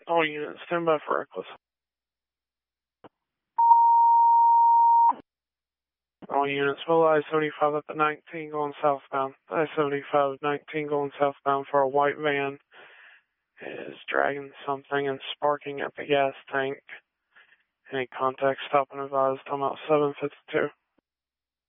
All units, stand by for reckless. All units, will I-75 at the 19 going southbound. I-75 19 going southbound for a white van is dragging something and sparking at the gas tank. Any contact, stop and advise, I'm out 752.